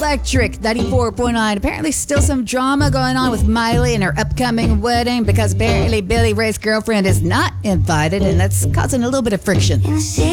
Electric 94.9. Apparently, still some drama going on with Miley and her upcoming wedding because apparently Billy Ray's girlfriend is not invited, and that's causing a little bit of friction.